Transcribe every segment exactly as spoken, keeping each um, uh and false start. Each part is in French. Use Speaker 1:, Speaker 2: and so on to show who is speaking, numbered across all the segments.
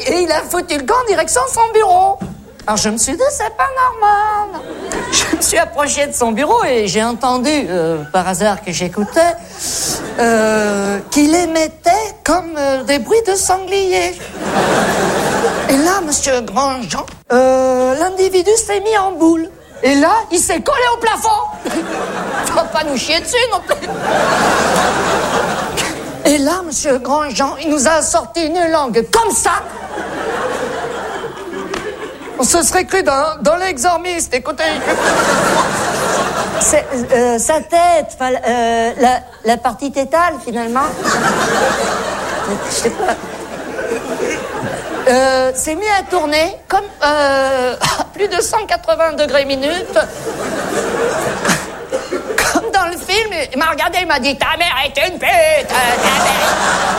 Speaker 1: et il a foutu le camp en direction de son bureau. Alors je me suis dit, c'est pas normal. Je me suis approché de son bureau et j'ai entendu, euh, par hasard que j'écoutais, euh, qu'il émettait comme euh, des bruits de sanglier. Et là, monsieur Grandjean, euh, l'individu s'est mis en boule. Et là, il s'est collé au plafond. Faut pas nous chier dessus non plus. Et là, monsieur Grandjean, il nous a sorti une langue comme ça. On se serait cru dans, dans l'exormiste, écoutez. C'est, euh, sa tête, euh, la, la partie tétale, finalement. Je sais pas. Euh, s'est mis à tourner comme euh, à plus de cent quatre-vingts degrés minutes. Comme dans le film, il m'a regardé, il m'a dit « Ta mère est une pute, ta mère !»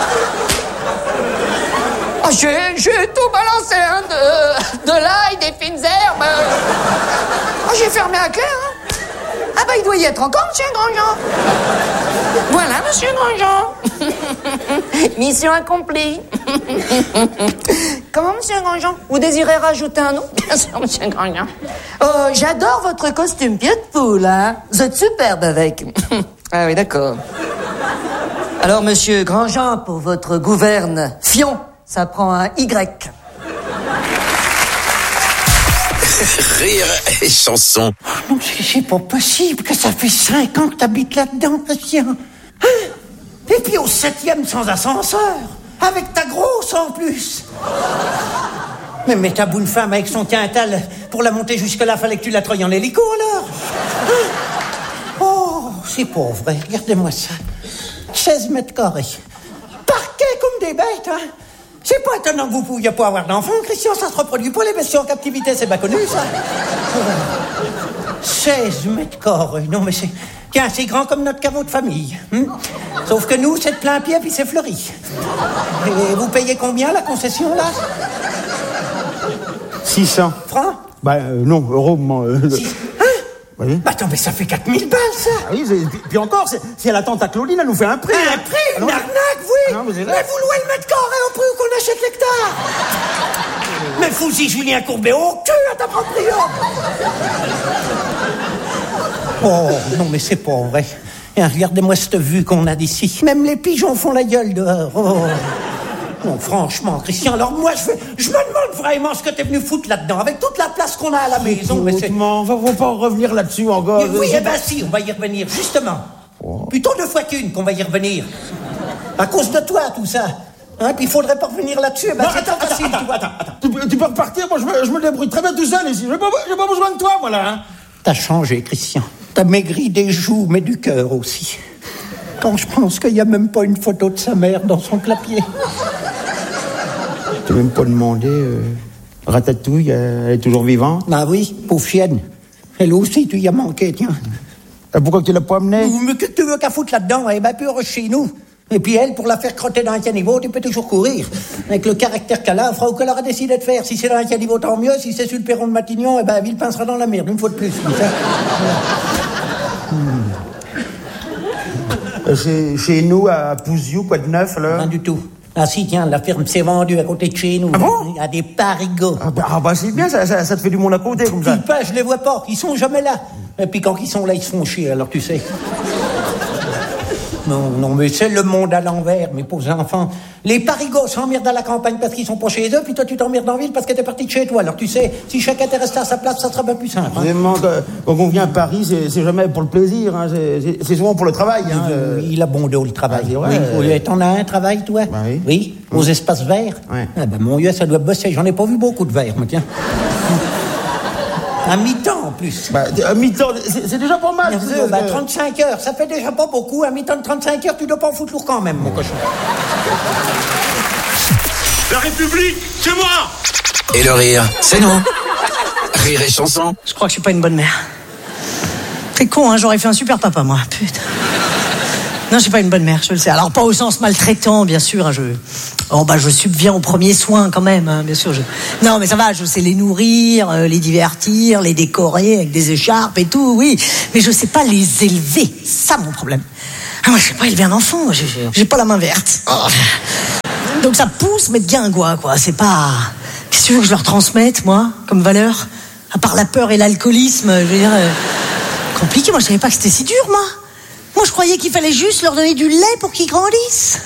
Speaker 1: Oh, j'ai, j'ai tout balancé, hein, de, de l'ail, des fines herbes. Oh, j'ai fermé la clé, hein. Ah bah, il doit y être encore, monsieur Grandjean. Voilà, monsieur Grandjean. Mission accomplie. Comment, monsieur Grandjean? Vous désirez rajouter un nom? Bien sûr, monsieur Grandjean. Oh, j'adore votre costume pied de poule, hein. Vous êtes superbe avec. Ah oui, d'accord. Alors, monsieur Grandjean, pour votre gouverne Fion, ça prend un Y.
Speaker 2: Rire et chanson.
Speaker 3: Non, c'est pas possible que ça fait cinq ans que t'habites là-dedans, Christian. Hein? Et puis au septième sans ascenseur, avec ta grosse en plus. Mais mets ta bonne femme avec son quintal, pour la monter jusque-là, fallait que tu la treuilles en hélico, alors. Hein? Oh, c'est pas vrai, regardez-moi ça. seize mètres carrés. Parquet comme des bêtes, hein. C'est pas étonnant que vous pouviez pas avoir d'enfants, Christian, ça se reproduit pas, les bestiaux en captivité, c'est pas connu, ça. seize mètres carrés, non mais c'est... Tiens, c'est grand comme notre caveau de famille. Hein? Sauf que nous, c'est de plein pied, puis c'est fleuri. Et vous payez combien, la concession, là?
Speaker 4: six cents.
Speaker 3: Francs?
Speaker 4: Bah, euh, non, euros, euh...
Speaker 3: Six... Hein?
Speaker 4: Oui.
Speaker 3: Bah, attends, mais ça fait quatre mille balles, ça.
Speaker 4: Ah oui, puis, puis encore, c'est, si elle attend ta Claudine, elle nous fait un prix.
Speaker 3: Un
Speaker 4: hein.
Speaker 3: prix? Une
Speaker 4: non,
Speaker 3: arnaque, oui.
Speaker 4: non, mais,
Speaker 3: mais vous louez le mètre carré au prix où qu'on achète l'hectare. Mais fous-y Julien Courbet au cul à ta proprio. Oh, non, mais c'est pas vrai. Et regardez-moi cette vue qu'on a d'ici. Même les pigeons font la gueule dehors. Oh. Non, franchement, Christian, alors moi, je, fais, je me demande vraiment ce que t'es venu foutre là-dedans, avec toute la place qu'on a à la maison.
Speaker 4: Mais c'est... On va, va pas revenir là-dessus encore.
Speaker 3: Mais oui, eh ben si, on va y revenir, justement. Oh. Plutôt deux fois qu'une qu'on va y revenir. À cause de toi, tout ça. Hein, puis il faudrait pas revenir là-dessus. Eh ben,
Speaker 4: non,
Speaker 3: c'est
Speaker 4: attends,
Speaker 3: pas facile,
Speaker 4: attends,
Speaker 3: tu vois.
Speaker 4: attends, attends. Tu, tu peux repartir, moi je me, je me débrouille très bien tout seul ici. J'ai pas, j'ai pas besoin de toi, moi là. Hein.
Speaker 3: T'as changé, Christian. T'as maigri des joues, mais du cœur aussi. Quand je pense qu'il y a même pas une photo de sa mère dans son clapier.
Speaker 4: Tu même pas demandé, euh, Ratatouille, elle est toujours vivante?
Speaker 3: Ah oui, pauvre chienne. Elle aussi, tu y as manqué, tiens.
Speaker 4: Et pourquoi tu l'as pas amenée?
Speaker 3: Mais que tu veux qu'à foutre là-dedans? Elle est bien pure chez nous. Et puis elle, pour la faire crotter dans un caniveau, tu peux toujours courir. Avec le caractère qu'elle a, elle fera ou qu'elle aura décidé de faire. Si c'est dans un caniveau, tant mieux. Si c'est sur le perron de Matignon, eh ben, Ville pincera dans la merde, une fois de plus.
Speaker 4: hmm. chez, chez nous, à Pouziou, quoi de neuf, là?
Speaker 3: Rien du tout. Ah si, tiens, la ferme s'est vendue à côté de chez nous.
Speaker 4: Ah bon?
Speaker 3: À des parigots.
Speaker 4: Ah bah, ah bah c'est bien, ça, ça, ça te fait du monde à côté, comme ça.
Speaker 3: Pas, je les vois pas, ils sont jamais là. Et puis quand ils sont là, ils se font chier, alors tu sais. Non, non, mais c'est le monde à l'envers, mes pauvres enfants. Les parigots s'emmerdent à la campagne parce qu'ils sont pas chez eux, puis toi tu t'emmerdes en ville parce que t'es parti de chez toi. Alors tu sais, si chacun était resté à sa place, ça serait bien plus simple. Hein.
Speaker 4: Vraiment, quand on vient à Paris, c'est, c'est jamais pour le plaisir, hein. c'est, c'est, c'est souvent pour le travail. Hein.
Speaker 3: Euh, il a bon dos, le travail.
Speaker 4: Ah,
Speaker 3: oui,
Speaker 4: euh...
Speaker 3: oui. T'en as un travail, toi?
Speaker 4: Bah, oui.
Speaker 3: Oui, aux
Speaker 4: oui.
Speaker 3: espaces verts.
Speaker 4: Ouais.
Speaker 3: Ah ben mon Dieu, ça doit bosser. J'en ai pas vu beaucoup de verts, moi, tiens. À mi-temps, en plus.
Speaker 4: Bah, à mi-temps, c'est, c'est déjà pas mal.
Speaker 3: Nerveux, bah, trente-cinq heures, ça fait déjà pas beaucoup. À mi-temps de trente-cinq heures, tu dois pas en foutre lourd quand même, mon cochon.
Speaker 5: La République, c'est moi!
Speaker 2: Et le rire, c'est nous. Rire et chanson.
Speaker 6: Je crois que je suis pas une bonne mère. C'est con, hein, j'aurais fait un super papa, moi. Putain. Non, je suis pas une bonne mère, je le sais. Alors, pas au sens maltraitant, bien sûr. Hein, je... Oh, bah, je subviens aux premiers soins, quand même, hein, bien sûr. Je... Non, mais ça va, je sais les nourrir, euh, les divertir, les décorer avec des écharpes et tout, oui. Mais je sais pas les élever. C'est ça, mon problème. Ah, moi, je sais pas élever un enfant. J'ai, j'ai pas la main verte. Oh. Donc ça pousse, mais de guingois, quoi. C'est pas... Qu'est-ce que tu veux que je leur transmette, moi, comme valeur? À part la peur et l'alcoolisme, je veux dire... Euh... Compliqué, moi je savais pas que c'était si dur, moi. Moi je croyais qu'il fallait juste leur donner du lait pour qu'ils grandissent.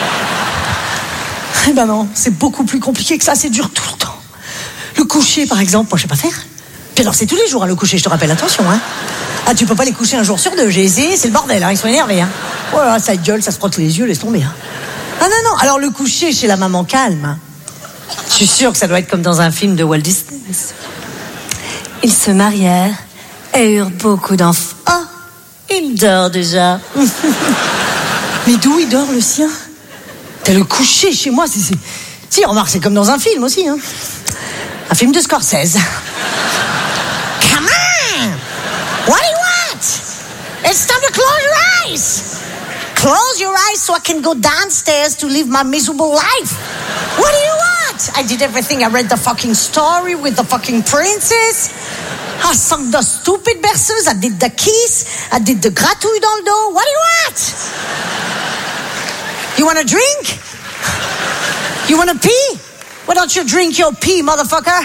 Speaker 6: Eh ben non, c'est beaucoup plus compliqué que ça, c'est dur tout le temps. Le coucher, par exemple, moi je sais pas faire. Puis alors c'est tous les jours, hein, le coucher, je te rappelle, attention, hein. Ah, tu peux pas les coucher un jour sur deux, j'ai essayé, c'est le bordel, hein, ils sont énervés, hein. Voilà, ça gueule, ça se frotte les yeux, laisse tomber, hein. Ah non, non, alors le coucher chez la maman calme, hein. Je suis sûre que ça doit être comme dans un film de Walt Disney. Ils se marièrent et eurent beaucoup d'enfants. Oh, il dort déjà. Mais d'où il dort, le sien? T'as le coucher chez moi, c'est... c'est... Si, remarque, c'est comme dans un film aussi, hein. Un film de Scorsese. Come on! What do you want? It's time to close your eyes! Close your eyes so I can go downstairs to live my miserable life. What do you want? I did everything. I read the fucking story with the fucking princess. I sang the stupid berceuse. I did the kiss. I did the gratouille dans le dos. What do you want? You want a drink? You want to pee? Why don't you drink your pee, motherfucker?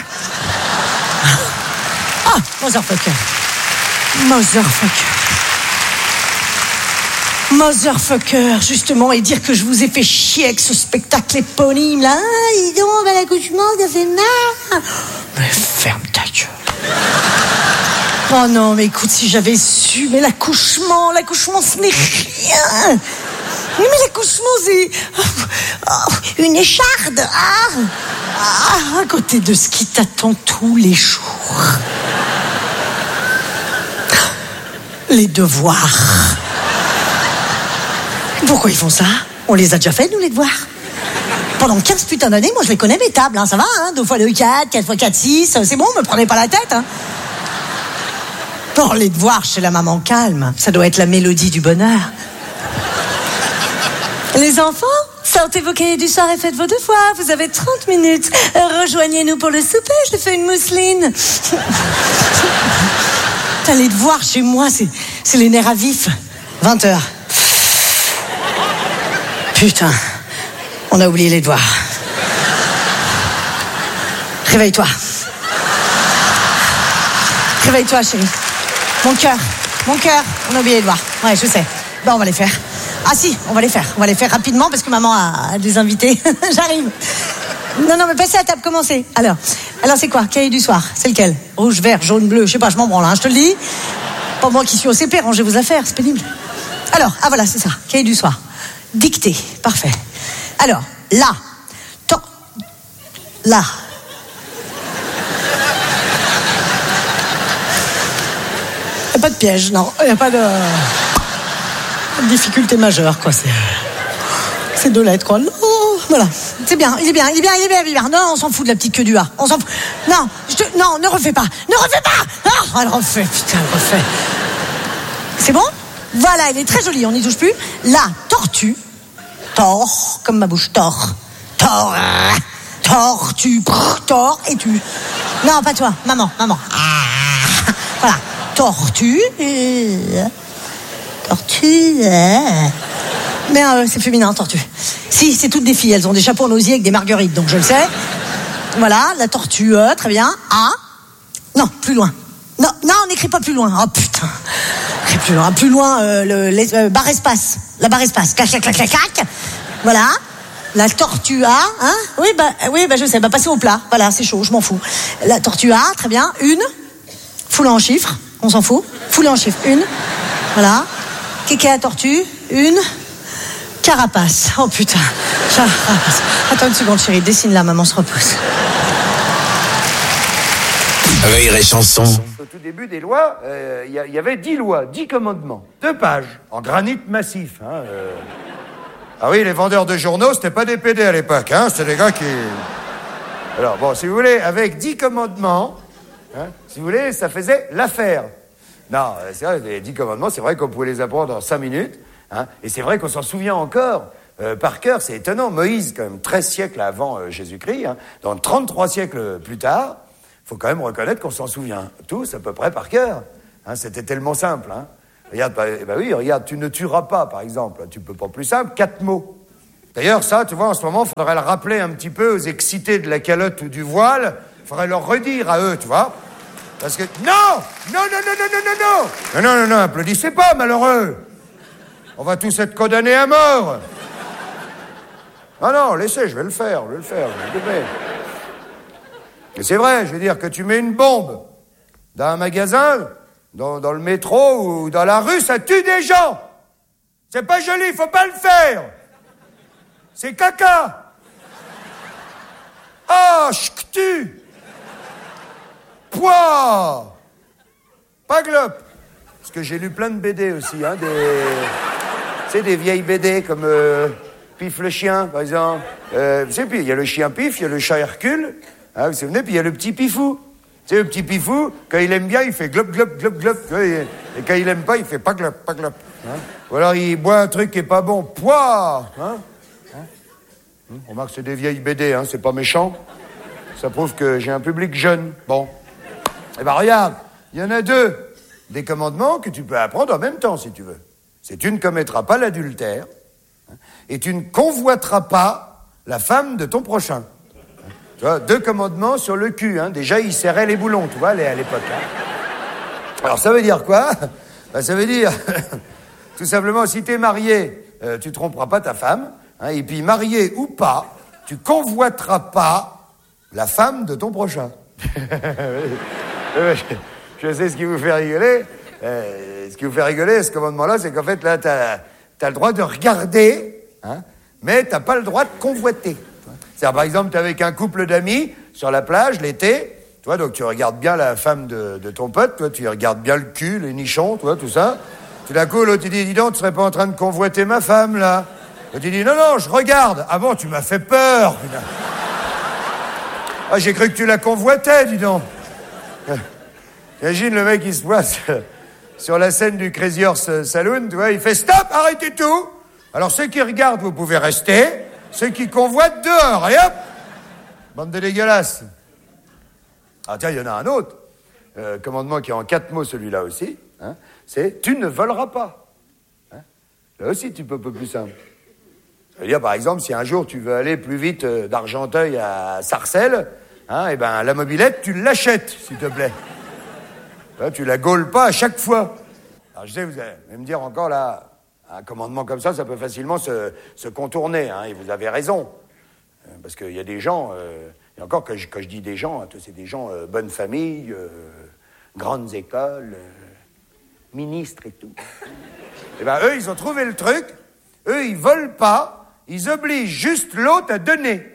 Speaker 6: Ah, motherfucker. Motherfucker. Motherfucker, justement, et dire que je vous ai fait chier avec ce spectacle éponyme, là. Ah, dis donc, bah, l'accouchement, ça fait mal. Mais ferme ta gueule. Oh non, mais écoute, si j'avais su, mais l'accouchement, l'accouchement, ce n'est rien. Mais l'accouchement, c'est oh, une écharde. Ah, ah, à côté de ce qui t'attend tous les jours. Les devoirs. Pourquoi ils font ça? On les a déjà fait, nous, les devoirs. Pendant quinze putains d'années, moi, je les connais, mes tables, hein, ça va, hein, deux fois deux, quatre, quatre fois quatre, six, c'est bon, me prenez pas la tête, hein. Bon, les devoirs chez la maman calme, ça doit être la mélodie du bonheur. Les enfants, sortez vos cahiers du soir et faites vos devoirs, vous avez trente minutes. Rejoignez-nous pour le souper, je fais une mousseline. T'as les devoirs chez moi, c'est, c'est les nerfs à vif. vingt heures. Putain, on a oublié les devoirs. Réveille-toi. Réveille-toi, chérie. Mon cœur, mon cœur, on a oublié les devoirs. Ouais, je sais. Bon, on va les faire. Ah si, on va les faire. On va les faire rapidement parce que maman a, a des invités. J'arrive. Non, non, mais passez à table, commencez. Alors, alors c'est quoi? Cahier du soir, c'est lequel? Rouge, vert, jaune, bleu, je sais pas, je m'en branle, hein, je te le dis. Pas moi qui suis au C P, rangez vos affaires, c'est pénible. Alors, ah voilà, c'est ça, cahier du soir. Dictée, parfait. Alors, là, to- là. Il n'y a pas de piège, non, il n'y a pas de... difficulté majeure, quoi, c'est... C'est deux lettres, quoi. Oh, voilà, c'est bien, il est bien, il est bien, il est bien, il est bien. Non, on s'en fout de la petite queue du A, on s'en fout. Non, je te... non, ne refais pas, ne refais pas. Ah, elle refait, putain, elle refait. C'est bon? Voilà, elle est très jolie, on n'y touche plus. La tortue, tor, comme ma bouche, tor, tor, tortue, tor, et tu. Non, pas toi, maman, maman. Ah, voilà, tortue, tortue. Mais euh, c'est féminin, tortue. Si, c'est toutes des filles, elles ont des chapeaux en osier avec des marguerites, donc je le sais. Voilà, la tortue, euh, très bien. Ah, non, plus loin. Non, non, on n'écrit pas plus loin. Oh putain. Écrit plus loin. Plus loin, euh, le les, euh, barre espace. La barre espace. Clac, clac, clac, clac, clac. Voilà. La tortue A, hein. Oui, bah, oui, bah, je sais. Bah, passez au plat. Voilà, c'est chaud, je m'en fous. La tortue A, très bien. Une. Foule en chiffres. On s'en fout. Foule en chiffres. Une. Voilà. Kéké à tortue. Une. Carapace. Oh putain. Carapace. Attends une seconde, chérie. Dessine-la, maman se repose.
Speaker 2: Rire et chanson.
Speaker 7: Au tout début des lois, il euh, y, y avait dix lois, dix commandements. Deux pages, en granit massif. Hein, euh... Ah oui, les vendeurs de journaux, c'était pas des P D à l'époque, hein, c'était des gars qui... Alors, bon, si vous voulez, avec dix commandements, hein, si vous voulez, ça faisait l'affaire. Non, c'est vrai, les dix commandements, c'est vrai qu'on pouvait les apprendre en cinq minutes, hein, et c'est vrai qu'on s'en souvient encore. Euh, par cœur, c'est étonnant. Moïse, quand même, treize siècles avant euh, Jésus-Christ, hein, dans trente-trois siècles plus tard, faut quand même reconnaître qu'on s'en souvient tous à peu près par cœur. Hein, c'était tellement simple. Hein. Regarde, bah, bah oui, regarde, tu ne tueras pas, par exemple. Tu peux pas plus simple, quatre mots. D'ailleurs, ça, tu vois, en ce moment, il faudrait le rappeler un petit peu aux excités de la calotte ou du voile. Il faudrait leur redire à eux, tu vois. Parce que... Non! Non, non, non, non, non, non, non! Non, non, non, non, applaudissez pas, malheureux! On va tous être condamnés à mort! Non, non, laissez, je vais le faire, je vais le faire, je vais le faire. Et c'est vrai, je veux dire, que tu mets une bombe dans un magasin, dans, dans le métro ou dans la rue, ça tue des gens! C'est pas joli, faut pas le faire! C'est caca! Ah, ch'tu! Pouah! Pas glop! Parce que j'ai lu plein de B D aussi, hein, des... Tu sais, des vieilles B D comme euh, Pif le chien, par exemple. Euh, vous savez, puis il y a le chien Pif, il y a le chat Hercule, hein, vous vous souvenez, puis il y a le petit Pifou. Tu sais, le petit Pifou, quand il aime bien, il fait glop, glop, glop, glop. Et quand il aime pas, il fait pas glop, pas glop. Hein? Ou alors il boit un truc qui est pas bon. Pouah! Hein? Hein? On remarque que c'est des vieilles B D, hein, c'est pas méchant. Ça prouve que j'ai un public jeune. Bon. Eh ben regarde, il y en a deux. Des commandements que tu peux apprendre en même temps, si tu veux. C'est tu ne commettras pas l'adultère, hein, et tu ne convoiteras pas la femme de ton prochain. Hein, tu vois, deux commandements sur le cul. Hein. Déjà, ils serraient les boulons, tu vois, à l'époque. Hein. Alors, ça veut dire quoi? Ben, ça veut dire, tout simplement, si t'es marié, euh, tu tromperas pas ta femme. Hein, et puis, marié ou pas, tu convoiteras pas la femme de ton prochain. Je sais ce qui vous fait rigoler. Euh, ce qui vous fait rigoler, ce commandement-là, c'est qu'en fait, là, t'as, t'as le droit de regarder, hein, mais t'as pas le droit de convoiter. C'est-à-dire, par exemple, t'es avec un couple d'amis sur la plage l'été, tu vois, donc tu regardes bien la femme de, de ton pote, toi, tu regardes bien le cul, les nichons, tu vois, tout ça. Tout d'un coup, l'autre, il dit, dis donc, tu serais pas en train de convoiter ma femme, là? L'autre, il dit, non, non, je regarde. Ah bon, tu m'as fait peur, putain. Ah, j'ai cru que tu la convoitais, dis donc. Imagine le mec, il se pointe sur la scène du Crazy Horse Saloon, tu vois, il fait stop, arrêtez tout. Alors ceux qui regardent, vous pouvez rester. Ceux qui convoitent, dehors, et hop. Bande de dégueulasses. Ah tiens, il y en a un autre. Euh, commandement qui est en quatre mots, celui-là aussi. Hein, c'est tu ne voleras pas. Hein, là aussi, tu peux un peu plus simple. Ça veut dire, par exemple, si un jour tu veux aller plus vite euh, d'Argenteuil à Sarcelles, hein, et ben la mobilette, tu l'achètes, s'il te plaît. Là, tu la gaules pas à chaque fois. Alors je sais, vous allez me dire encore là, un commandement comme ça, ça peut facilement se, se contourner, hein, et vous avez raison. Euh, parce qu'il y a des gens, euh, et encore quand je, quand je dis des gens, hein, c'est des gens euh, bonne famille, euh, grandes écoles, euh, ministres et tout. Et ben eux, ils ont trouvé le truc, eux, ils volent pas, ils obligent juste l'autre à donner.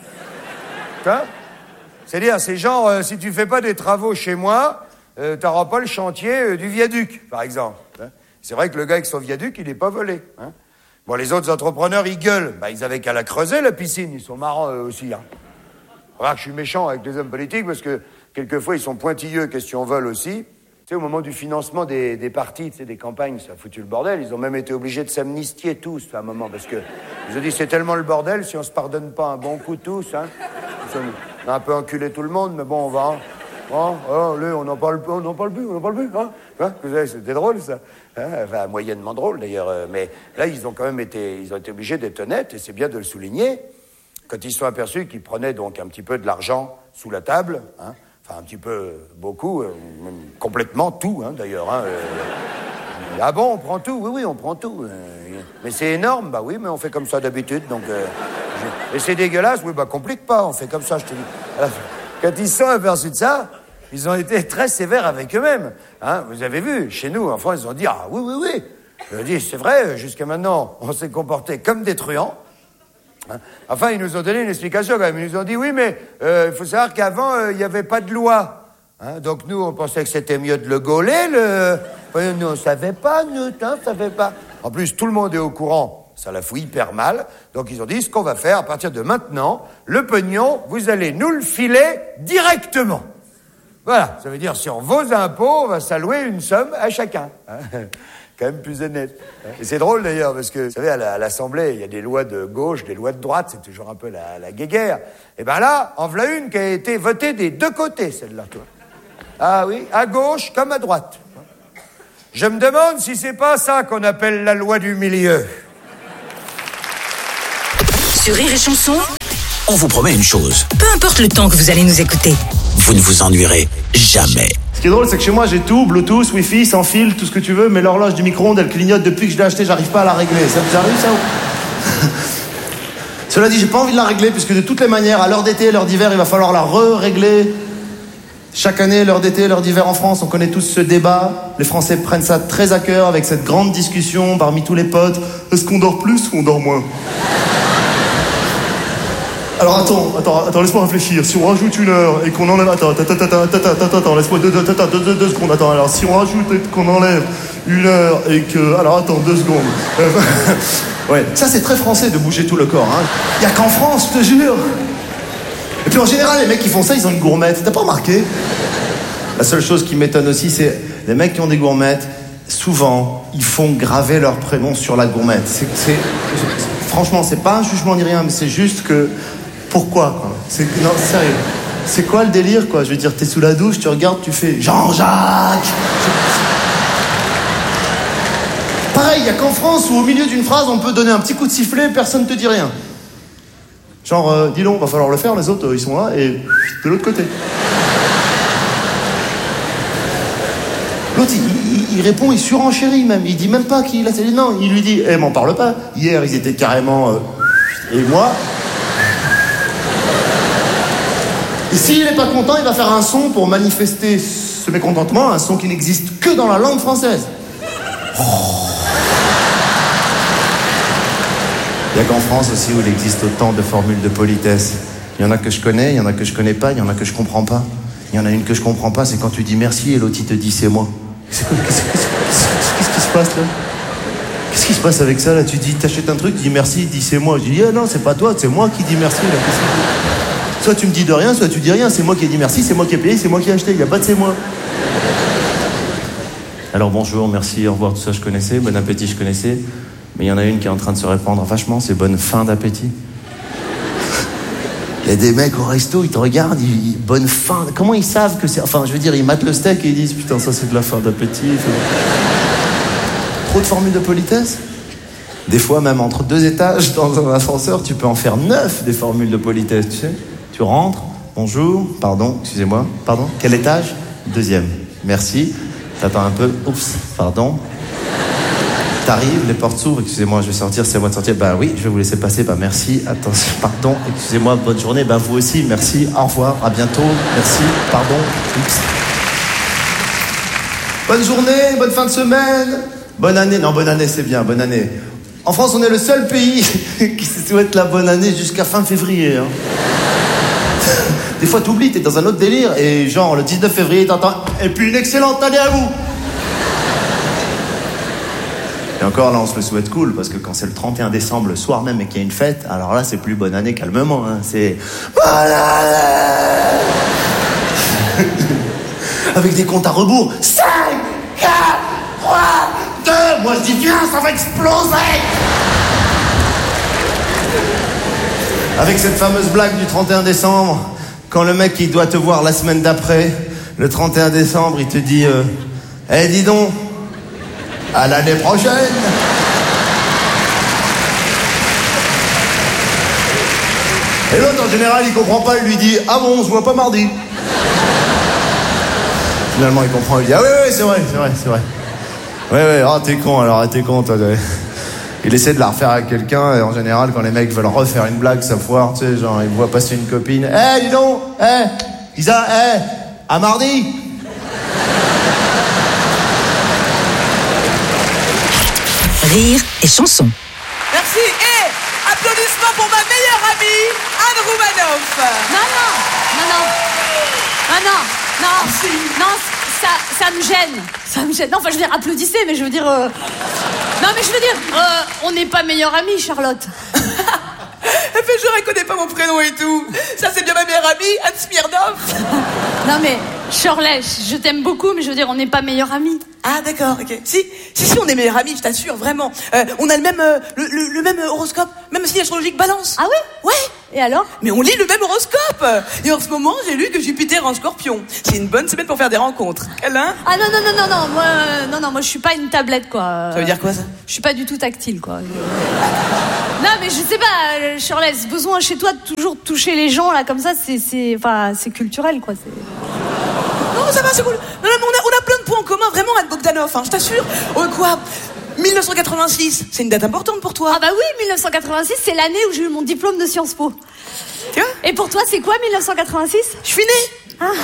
Speaker 7: Hein? C'est-à-dire, c'est genre, euh, si tu fais pas des travaux chez moi, Euh, t'auras pas le chantier euh, du viaduc, par exemple. Hein. C'est vrai que le gars avec son viaduc, il n'est pas volé. Hein. Bon, les autres entrepreneurs, ils gueulent. Bah, ils avaient qu'à la creuser, la piscine. Ils sont marrants, eux aussi. Hein. Remarque, je suis méchant avec les hommes politiques parce que, quelquefois, ils sont pointilleux, question vol aussi. Tu sais, au moment du financement des, des partis, tu sais, des campagnes, ça a foutu le bordel. Ils ont même été obligés de s'amnistier tous, à un moment, parce que ils ont dit, c'est tellement le bordel, si on se pardonne pas un bon coup tous, hein. On a un peu enculé tout le monde, mais bon, on va... Hein. Oh, oh, là, on n'en parle plus, on n'en parle plus, on n'en parle plus, hein, hein, c'était drôle, ça. Hein, enfin, moyennement drôle, d'ailleurs. Euh, mais là, ils ont quand même été, ils ont été obligés d'être honnêtes, et c'est bien de le souligner. Quand ils se sont aperçus qu'ils prenaient donc un petit peu de l'argent sous la table, hein, enfin, un petit peu, beaucoup, euh, même complètement tout, hein, d'ailleurs. Hein, euh, ah bon, on prend tout? Oui, oui, on prend tout. Euh, mais c'est énorme? Bah oui, mais on fait comme ça d'habitude, donc... Euh, je... Et c'est dégueulasse? Oui, bah complique pas, on fait comme ça, je te dis. Alors, quand ils se sont aperçus de ça, ils ont été très sévères avec eux-mêmes. Hein, vous avez vu, chez nous, en France, ils ont dit « Ah oui, oui, oui ». Je dis « C'est vrai, jusqu'à maintenant, on s'est comporté comme des truands. Hein. » Enfin, ils nous ont donné une explication quand même. Ils nous ont dit « Oui, mais il euh, faut savoir qu'avant, il euh, n'y avait pas de loi. Hein, donc nous, on pensait que c'était mieux de le gauler. Le... Enfin, nous, on ne savait pas, nous, hein, on ne savait pas. En plus, tout le monde est au courant. Ça la fout hyper mal. Donc ils ont dit, ce qu'on va faire, à partir de maintenant, le pognon, vous allez nous le filer directement. Voilà, ça veut dire, sur vos impôts, on va s'allouer une somme à chacun. Hein, quand même plus honnête. Et c'est drôle d'ailleurs, parce que, vous savez, à, la, à l'Assemblée, il y a des lois de gauche, des lois de droite, c'est toujours un peu la, la guéguerre. Et ben là, en voilà une qui a été votée des deux côtés, celle-là, toi. Ah oui, à gauche comme à droite. Je me demande si c'est pas ça qu'on appelle la loi du milieu.
Speaker 8: Sur Rire et Chanson,
Speaker 2: On vous promet une chose,
Speaker 8: peu importe le temps que vous allez nous écouter.
Speaker 2: vous ne vous ennuierez jamais.
Speaker 9: Ce qui est drôle, c'est que chez moi, j'ai tout, Bluetooth, Wi-Fi, sans fil, tout ce que tu veux, mais l'horloge du micro-ondes, elle clignote depuis que je l'ai acheté, j'arrive pas à la régler. Ça vous arrive, ça ou... Cela dit, j'ai pas envie de la régler, puisque de toutes les manières, à l'heure d'été et l'heure d'hiver, il va falloir la re-régler. Chaque année, l'heure d'été et l'heure d'hiver en France, on connaît tous ce débat. Les Français prennent ça très à cœur, avec cette grande discussion parmi tous les potes. Est-ce qu'on dort plus ou on dort moins? Alors attends, attends, attends, laisse-moi réfléchir. Si on rajoute une heure et qu'on enlève... Attends, attends, attends, attends, attends, attends, attends, laisse-moi deux, deux, deux, deux, deux, deux secondes. Attends, alors si on rajoute et qu'on enlève une heure et que... Alors attends, deux secondes. Ouais, ça c'est très français de bouger tout le corps, hein. Y a qu'en France, je te jure. Et puis en général, les mecs qui font ça, ils ont une gourmette. T'as pas remarqué? La seule chose qui m'étonne aussi, c'est les mecs qui ont des gourmettes, souvent, ils font graver leur prénom sur la gourmette. C'est... c'est, c'est franchement, c'est pas un jugement ni rien, mais c'est juste que... Pourquoi, quoi? C'est, non, sérieux. C'est quoi le délire, quoi? Je veux dire, t'es sous la douche, tu regardes, tu fais Jean-Jacques. Pareil, il y a qu'en France où au milieu d'une phrase, on peut donner un petit coup de sifflet, personne te dit rien. Genre, euh, dis donc, va falloir le faire, les autres, euh, ils sont là, et de l'autre côté. L'autre, il, il, il répond, il surenchérit même. Il dit même pas qu'il a... Non, il lui dit, eh, m'en parle pas. Hier, ils étaient carrément... Euh, et moi... Et s'il n'est pas content, il va faire un son pour manifester ce mécontentement, un son qui n'existe que dans la langue française. Oh. Il n'y a qu'en France aussi où il existe autant de formules de politesse. Il y en a que je connais, il y en a que je connais pas, il y en a que je comprends pas. Il y en a une que je comprends pas, c'est quand tu dis merci et l'autre il te dit c'est moi. C'est quoi, qu'est-ce, qu'est-ce, qu'est-ce, qu'est-ce qui se passe là? Qu'est-ce qui se passe avec ça là? Tu dis, t'achètes un truc, tu dis merci, il dit c'est moi. Je dis, ah non, c'est pas toi, c'est moi qui dis merci là. Soit tu me dis de rien, soit tu dis rien. C'est moi qui ai dit merci, c'est moi qui ai payé, c'est moi qui ai acheté. Il n'y a pas de c'est moi. Alors bonjour, merci, au revoir, tout ça je connaissais. Bon appétit, je connaissais. Mais il y en a une qui est en train de se répandre vachement, c'est bonne fin d'appétit. Il y a des mecs au resto, ils te regardent, ils... bonne fin. Comment ils savent que c'est... Enfin, je veux dire, ils matent le steak et ils disent putain, ça c'est de la fin d'appétit. Trop de formules de politesse. Des fois, même entre deux étages dans un ascenseur, tu peux en faire neuf des formules de politesse, tu sais. Tu rentres, bonjour, pardon, excusez-moi, pardon, quel étage? Deuxième, merci, t'attends un peu, oups, pardon. T'arrives, les portes s'ouvrent, excusez-moi, je vais sortir, c'est à moi de sortir, bah oui, je vais vous laisser passer, bah merci, attention, pardon, excusez-moi, bonne journée, bah vous aussi, merci, au revoir, à bientôt, merci, pardon, oups. Bonne journée, bonne fin de semaine, bonne année, non, bonne année, c'est bien, bonne année. En France, on est le seul pays qui se souhaite la bonne année jusqu'à fin février, hein. Des fois t'oublies, t'es dans un autre délire et genre le dix-neuf février t'entends et puis une excellente année à vous. Et encore là on se le souhaite cool parce que quand c'est le trente et un décembre le soir même et qu'il y a une fête, alors là c'est plus bonne année calmement, hein. C'est bonne année avec des comptes à rebours. cinq, quatre, trois, deux. Moi je dis viens, ça va exploser. Avec cette fameuse blague du trente et un décembre, quand le mec il doit te voir la semaine d'après, le trente et un décembre, il te dit euh, eh hey, dis donc, à l'année prochaine. Et l'autre en général il comprend pas, il lui dit ah bon, on se voit pas mardi. Finalement il comprend, il dit ah oui oui c'est vrai, c'est vrai, c'est vrai. Ouais ouais, ah t'es con alors, ah, t'es con toi. Il essaie de la refaire avec quelqu'un, et en général, quand les mecs veulent refaire une blague, ça foire, tu sais, genre, ils voient passer une copine. Eh, hey, dis donc, eh, hey, Isa, eh, hey, à mardi.
Speaker 8: Rire et Chanson.
Speaker 10: Merci, et applaudissements pour ma meilleure amie, Anne Roumanoff.
Speaker 11: Non, non, non, non, ah non, non,
Speaker 10: si.
Speaker 11: non, ça, ça me gêne, ça me gêne. Non, enfin, je veux dire, applaudissez, mais je veux dire... Euh... Non, mais je veux dire, euh, on n'est pas meilleure amie, Charlotte.
Speaker 10: Elle fait, je reconnais pas mon prénom et tout. Ça, c'est bien ma meilleure amie, Anne Smirnoff.
Speaker 11: Non, mais, Shirley, je t'aime beaucoup, mais je veux dire, on n'est pas meilleure amie.
Speaker 10: Ah, d'accord, ok. Si, si, si, on est meilleure amie, je t'assure, vraiment. Euh, on a le même, euh, le, le, le même horoscope, même signe astrologique Balance.
Speaker 11: Ah oui?
Speaker 10: Ouais.
Speaker 11: Et alors?
Speaker 10: Mais on lit le même horoscope. Et en ce moment, j'ai lu que Jupiter en Scorpion. C'est une bonne semaine pour faire des rencontres. Elle, hein?
Speaker 11: Ah non, non, non, non, non, moi, euh, non, non, moi, je suis pas une tablette, quoi.
Speaker 10: Ça veut dire quoi, ça?
Speaker 11: Je suis pas du tout tactile, quoi. Non, mais je sais pas, euh, Shirley, ce besoin chez toi de toujours toucher les gens, là, comme ça, c'est, c'est, enfin, c'est culturel, quoi. C'est...
Speaker 10: Non, ça va, c'est cool. Non, non, mais on a, on a plein de points en commun, vraiment, Anne Bogdanov, hein, je t'assure. Oh, quoi dix-neuf cent quatre-vingt-six, c'est une date importante pour toi.
Speaker 11: Ah bah oui, dix-neuf cent quatre-vingt-six, c'est l'année où j'ai eu mon diplôme de Sciences Po.
Speaker 10: Tu vois ?
Speaker 11: Et pour toi, c'est quoi dix-neuf cent quatre-vingt-six ?
Speaker 10: Je suis née.
Speaker 11: Ah.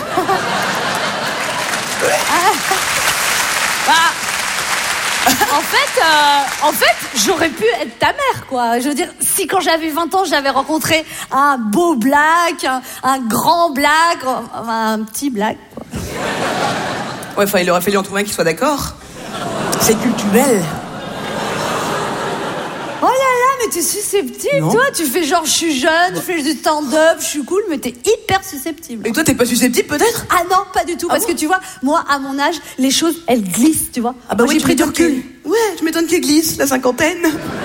Speaker 11: Ah. Bah... En fait, euh, en fait, j'aurais pu être ta mère, quoi. Je veux dire, si quand j'avais vingt ans, j'avais rencontré un beau black, un, un grand black, enfin, un petit black, quoi.
Speaker 10: Ouais, enfin, il aurait fallu en trouver un qui soit d'accord. C'est culturel.
Speaker 11: Oh là là, mais t'es susceptible,
Speaker 10: non.
Speaker 11: Toi. Tu fais genre, je suis jeune, je fais du stand-up, je suis cool, mais t'es hyper susceptible.
Speaker 10: Et toi, t'es pas susceptible, peut-être ?
Speaker 11: Ah non, pas du tout,
Speaker 10: Ah
Speaker 11: parce
Speaker 10: bon
Speaker 11: que tu vois, moi, à mon âge, les choses, elles glissent, tu vois.
Speaker 10: Ah bah
Speaker 11: moi,
Speaker 10: oui,
Speaker 11: j'ai pris du recul.
Speaker 10: Que... Ouais, je m'étonne qu'elle glisse, la cinquantaine.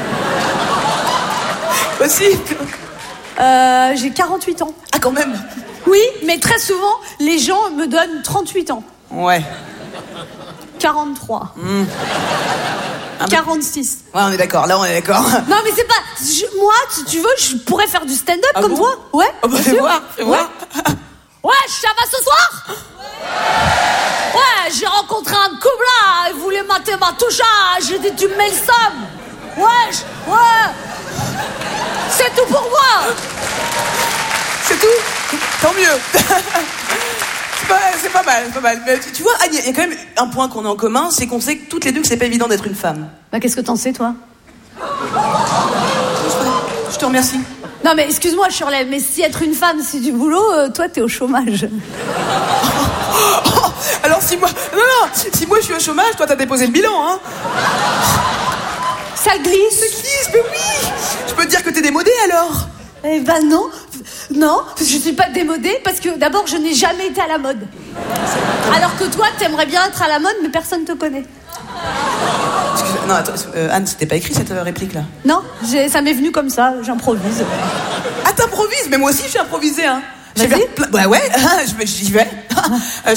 Speaker 10: Aussi.
Speaker 11: Euh, j'ai quarante-huit ans.
Speaker 10: Ah, quand même.
Speaker 11: Oui, mais très souvent, les gens me donnent trente-huit ans.
Speaker 10: Ouais.
Speaker 11: quarante-trois.
Speaker 10: Mmh.
Speaker 11: quarante-six.
Speaker 10: Ouais, on est d'accord, là on est d'accord.
Speaker 11: Non, mais c'est pas... je- moi, si tu veux, je pourrais faire du stand-up
Speaker 10: Ah
Speaker 11: comme
Speaker 10: bon
Speaker 11: toi. Ouais.
Speaker 10: Oh bah,
Speaker 11: bien
Speaker 10: fais
Speaker 11: sûr.
Speaker 10: voir, fais voir.
Speaker 11: Ouais, ça va ce soir? Ouais, j'ai rencontré un couple là, il voulait mater ma toucha, j'ai dit tu me mets le somme. Ouais, je- ouais. C'est tout pour moi.
Speaker 10: C'est tout. Tant mieux. C'est pas, c'est pas mal, c'est pas mal. Mais tu, tu vois, Anne, il y a quand même un point qu'on a en commun, c'est qu'on sait que toutes les deux que c'est pas évident d'être une femme.
Speaker 11: Bah qu'est-ce que t'en sais, toi?
Speaker 10: Je te remercie.
Speaker 11: Non mais excuse-moi Shirley, mais si être une femme c'est du boulot, euh, toi t'es au chômage.
Speaker 10: Oh, alors si moi... Non, non, si moi je suis au chômage, toi t'as déposé le bilan, hein.
Speaker 11: Ça glisse.
Speaker 10: Ça glisse, mais oui. Je peux te dire que t'es démodée alors.
Speaker 11: Eh ben non, non, je suis pas démodée parce que d'abord je n'ai jamais été à la mode. Alors que toi t'aimerais bien être à la mode mais personne te connaît.
Speaker 10: Excuse, non, attends, euh, Anne, c'était pas écrit cette euh, réplique là.
Speaker 11: Non, j'ai, ça m'est venu comme ça, j'improvise.
Speaker 10: Ah, t'improvises, mais moi aussi je suis improvisée, hein. J'ai
Speaker 11: Vas-y.
Speaker 10: fait plein... Bah ouais, je vais- j'y vais. Euh,